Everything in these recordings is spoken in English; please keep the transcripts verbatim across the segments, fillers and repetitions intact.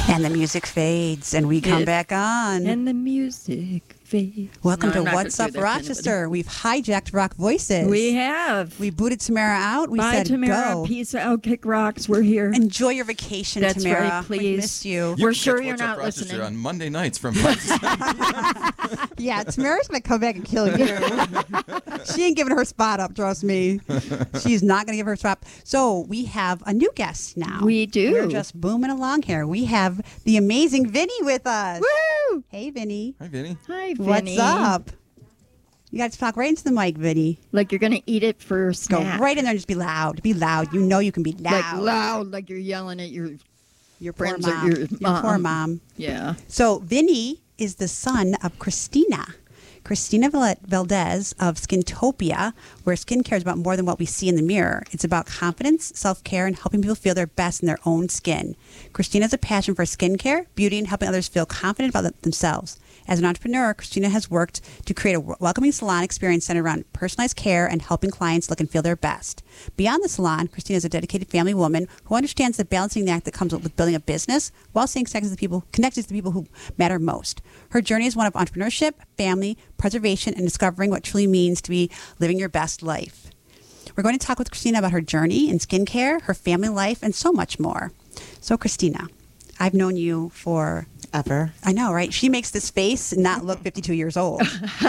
And the music fades, and we come It- back on. And the music fades. Welcome No, to I'm not What's gonna Up, do that to Rochester. anybody. We've hijacked Rock Voices. We have. We booted Tamara out. We Bye, said Tamara. go. Peace out. Kick rocks. We're here. Enjoy your vacation, That's Tamara. right, We please. missed you. You We're can sure catch you're What's Up not Rochester listening. on Monday nights from five to seven. Yeah, Tamara's going to come back and kill you. She ain't giving her spot up, trust me. She's not going to give her spot. So we have a new guest now. We do. We're just booming along here. We have the amazing Vinny with us. Woo! Hey, Vinny. Hi, Vinny. Hi, Vinny. What's up? You got to talk right into the mic, Vinny. Like you're going to eat it for a Go snack. right in there and just be loud. Be loud. You know you can be loud. Like loud, like you're yelling at your Your poor friends or mom. your Your mom. poor mom. Yeah. So Vinny is the son of Christina. Christina Val- Valdez of Skintopia, where skincare is about more than what we see in the mirror. It's about confidence, self-care, and helping people feel their best in their own skin. Christina has a passion for skincare, beauty, and helping others feel confident about them- themselves. As an entrepreneur, Christina has worked to create a welcoming salon experience centered around personalized care and helping clients look and feel their best. Beyond the salon, Christina is a dedicated family woman who understands the balancing act that comes with building a business while staying connected to the people, connected to the people who matter most. Her journey is one of entrepreneurship, family, preservation, and discovering what truly means to be living your best life. We're going to talk with Christina about her journey in skincare, her family life, and so much more. So, Christina, I've known you for Ever. I know, right? She makes this face not look fifty-two years old.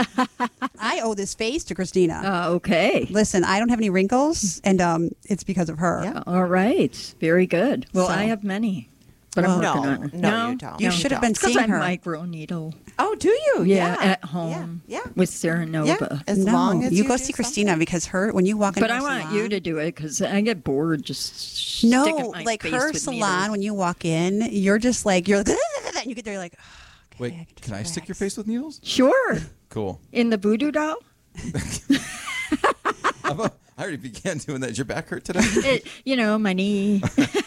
I owe this face to Christina. Uh, okay. Listen, I don't have any wrinkles, and um, it's because of her. Yeah. All right. Very good. Well, So- I have many, but Well, I'm no, working on it. no, you don't. You No, should have don't. been Because seeing I her. micro needle. Oh, do you? Yeah, Yeah. at home. Yeah. yeah. With Sarah Nova. Yeah, as no, long as you you go do see Christina something. because her when you walk into But I her want salon, you to do it because I get bored just No, sticking my like face her with salon. needles. When you walk in, you're just like you're like, and you get there you're like. Oh, okay, Wait, I just can I stick your relax. face with needles? Sure. Cool. In the voodoo doll? How about- I already began doing that. Is your back hurt today? It, you know, my knee.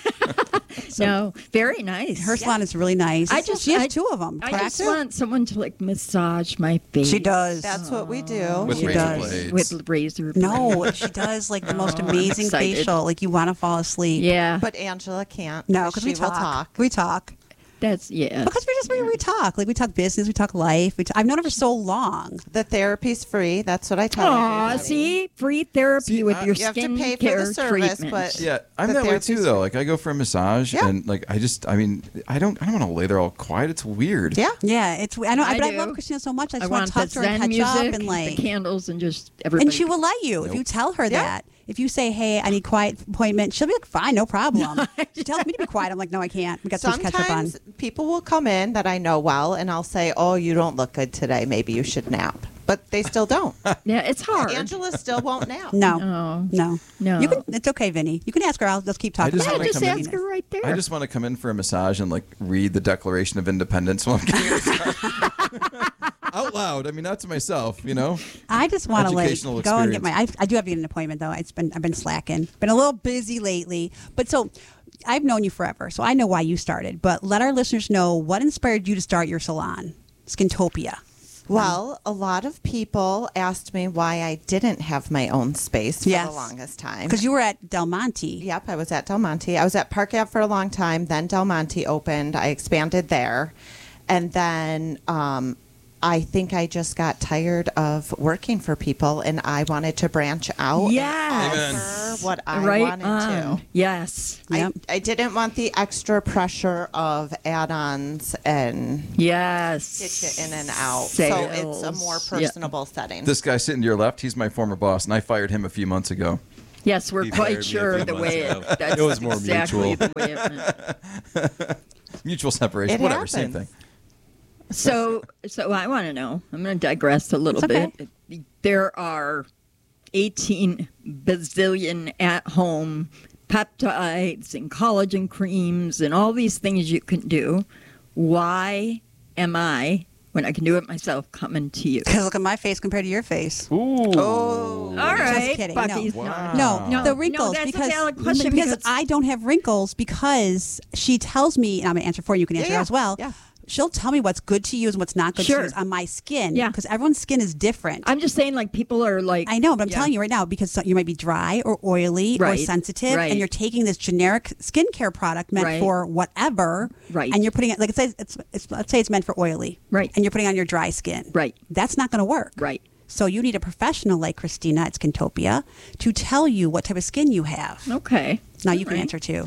No, very nice. Her salon is really nice. I just- she has I- two of them. I correct? just want someone to like massage my face. She does. That's what we do. With She razor does. blades. With razor blades. No, she does like the most Oh, I'm amazing excited. facial. Like you want to fall asleep. Yeah. But Angela can't. No, because she we will talk. talk. We talk. That's, yeah. Because we just we, we talk. Like we talk business, we talk life. We t- I've known her for so long. The therapy's free. That's what I tell Aw, everybody. see? Free therapy See, with I- your You have to skin pay for care the service, treatment. but- Yeah, I'm The that way therapy's too, though. Like I go for a massage, Yeah. and like I just, I mean, I don't, I don't want to lay there all quiet. It's weird. Yeah. Yeah, it's I know, I but I do. love Christina so much. I I just want want to talk the to her and Zen catch music, up and like, the candles, and just everybody. and she will let you if Nope. you tell her Yeah. that. If you say, "Hey, I need quiet appointment," she'll be like, "Fine, no problem." She tells me to be quiet. I'm like, "No, I can't. We got to catch up on." Sometimes people will come in that I know well, and I'll say, "Oh, you don't look good today. Maybe you should nap." But they still don't. Yeah, it's hard. Angela still won't nap. No, No. no, No. You can. It's okay, Vinny. You can ask her. I'll just keep talking. just about wanna it. just come in- ask her right there. I just want to come in for a massage and like read the Declaration of Independence while I'm getting a massage. Out loud. I mean, not to myself, you know. I just want to like Educational go and get experience. my. I, I do have to get an appointment though. It's been I've been slacking. Been a little busy lately. But so I've known you forever, so I know why you started. But let our listeners know what inspired you to start your salon, Skintopia. Well, a lot of people asked me why I didn't have my own space for Yes. the longest time. Because you were at Del Monte. Yep, I was at Del Monte. I was at Park Ave for a long time. Then Del Monte opened. I expanded there. And then um, I think I just got tired of working for people and I wanted to branch out Yes. and offer what I right wanted on. to. Yes. Yep. I, I didn't want the extra pressure of add-ons and Yes. get you in and out. So it's a Sales. more Yeah. personable setting. This guy sitting to your left, he's my former boss, and I fired him a few months ago. Yes, we're He fired me a quite sure few the months way ago. it, that's It was more exactly mutual. the way it went. Mutual separation, It whatever, same happens. thing. So, so I want to know. I'm going to digress a little It's okay. bit. There are eighteen bazillion at-home peptides and collagen creams and all these things you can do. Why am I, when I can do it myself, coming to you? Because look at my face compared to your face. Ooh. Oh. All right, kidding, Bucky's no. Wow. not. No, No, the wrinkles no, that's a because valid question because because- I don't have wrinkles because she tells me, and I'm gonna answer for you. You can answer yeah. as well. Yeah. she'll tell me what's good to use and what's not good Sure. to use on my skin. Yeah. Because everyone's skin is different. I'm just saying, like, people are like, I know, but I'm yeah. telling you right now because so- you might be dry or oily or Right, sensitive, right. and you're taking this generic skincare product meant Right. for whatever, Right. and you're putting it like it says it's, it's let's say it's meant for oily, Right. and you're putting it on your dry skin, Right. That's not going to work, Right. So you need a professional like Christina at Skintopia to tell you what type of skin you have. Okay. Now you can Right. answer too.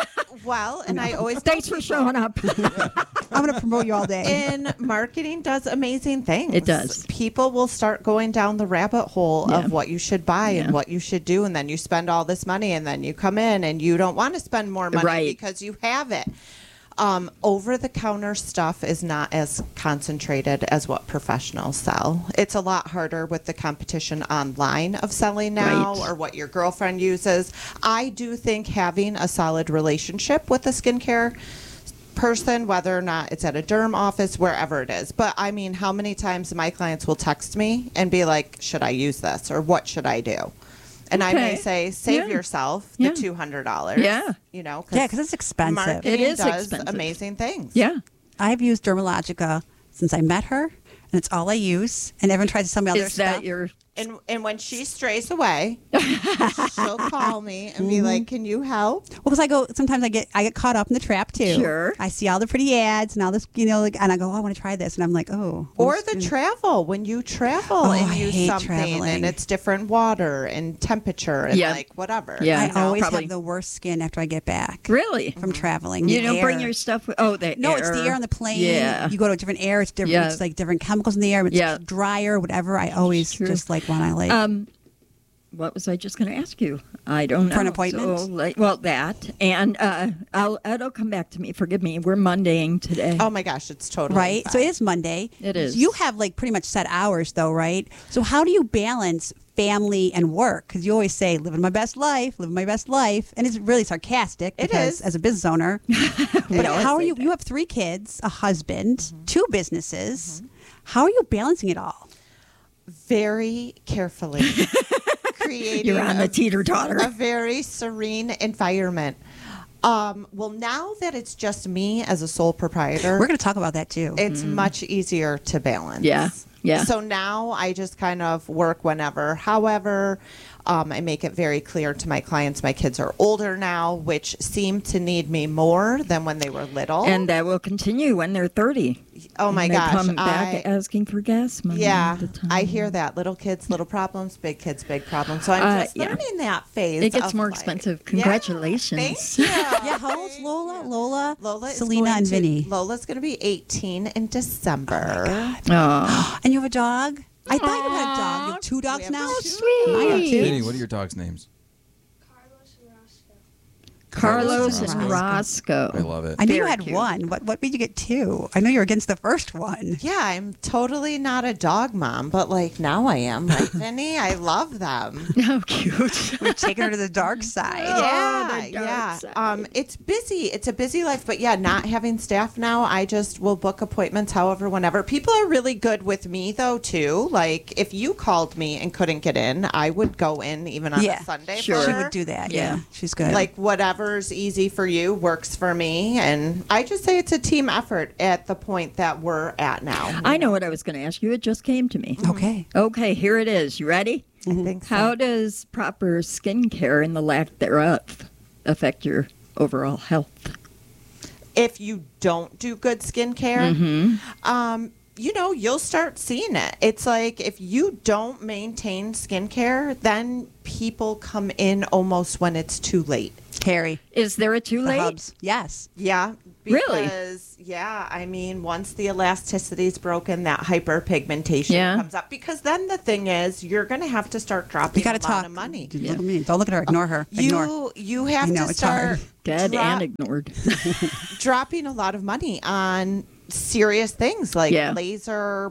Well, and I always Thanks tell for people, showing up. I'm going to promote you all day. And marketing does amazing things. It does. People will start going down the rabbit hole Yeah. of what you should buy Yeah. and what you should do, and then you spend all this money, and then you come in and you don't want to spend more money Right. because you have it. Um, over-the-counter stuff is not as concentrated as what professionals sell. It's a lot harder with the competition online of selling now, Right. or what your girlfriend uses. I do think having a solid relationship with a skincare person, whether or not it's at a derm office, wherever it is. But I mean, how many times my clients will text me and be like, should I use this, or what should I do? And I may Okay. say, save Yeah. yourself the Yeah. two hundred dollars. Yeah. You know, Yeah, because it's expensive. marketing It is does expensive. amazing things. Yeah. I've used Dermalogica since I met her, and it's all I use. And everyone tries to sell me other Is that stuff. your? And and when she strays away, she'll call me and be like, "Can you help?" Well, because I go sometimes I get I get caught up in the trap too. Sure. I see all the pretty ads and all this, you know, like, and I go, oh, I want to try this, and I'm like, oh. Or what's- the travel, when you travel Oh, and I use hate something traveling. and it's different water and temperature and Yeah. like whatever. Yeah. I you know? always probably. have the worst skin after I get back Really? from traveling. You The don't bring air. your stuff. With, oh, the No, air. it's the air on the plane. Yeah. You go to a different air. It's different. Yeah. It's like different chemicals in the air. It's Yeah. drier, whatever. I always True. just like when I like. Um, what was I just going to ask you? I don't know. For an appointment? So, like, well, that and uh, I'll it'll come back to me. Forgive me. We're Mondaying today. Oh my gosh, it's totally right. fine. So it is Monday. It is. You have like pretty much set hours though, right? So how do you balance family and work? Because you always say, living my best life, living my best life. And it's really sarcastic It because is. as a business owner. But always how are say you? that. You have three kids, a husband, Mm-hmm. two businesses. How are you balancing it all? Very carefully creating You're on the a, teeter totter. a very serene environment. Um, well, now that it's just me as a sole proprietor, We're going to talk about that too. it's much easier to balance. Yeah, yeah. So now I just kind of work whenever. However, um, I make it very clear to my clients my kids are older now, which seem to need me more than when they were little. And that will continue when they're thirty. oh my And gosh, They come back I- asking for gas money. yeah, all the time. I hear that. Little kids, little problems. Big kids, big problems. So I'm Uh, just yeah. learning that phase. It gets of more life. expensive. Yeah, Congratulations. thank you. yeah, how old's Lola? Lola, Lola is Selena, going and to- Vinny. Lola's going to be eighteen in December. Oh, And you have a dog? I thought you had a dog. You have two dogs We have now? two I have two. Vinny, what are your dogs' names? Carlos Carlos and and Roscoe. I love it. I knew you Very had cute. one. What what made you get two? I know you were against the first one. Yeah, I'm totally not a dog mom, but like now I am. Right, Vinny? I love them. How cute. We've taken her to the dark side. Yeah, the dark yeah. side. Um, it's busy. It's a busy life, but yeah, not having staff now, I just will book appointments however, whenever. People are really good with me though too. Like if you called me and couldn't get in, I would go in even on Yeah, a Sunday. sure. for She her. would do that. Yeah. Yeah, she's good. Like whatever's easy for you works for me, and I just say it's a team effort at the point that we're at now. I know what I was going to ask you. It just came to me. okay. Okay, here it is. You ready? I think so. How does proper skincare and the lack thereof affect your overall health? If you don't do good skincare, Mm-hmm. um, you know, you'll start seeing it. It's like if you don't maintain skincare, then people come in almost when it's too late. Harry. Is there a too The late? hubs. Yes. Yeah. Really? Because, yeah, I mean, once the elasticity is broken, that hyperpigmentation Yeah. comes up. Because then the thing is, you're going to have to start dropping You got to a lot talk. of money. Look at me. Don't look at her. Ignore her. Ignore. You you have I know, to it's start hard. Dead drop- and ignored. dropping a lot of money on serious things like Yeah. laser